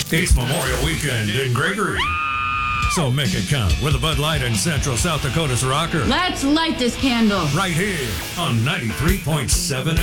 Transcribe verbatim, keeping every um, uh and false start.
It's Memorial Weekend in Gregory. So make it count with a Bud Light and Central South Dakota's Rocker. Let's light this candle. Right here on ninety-three point seven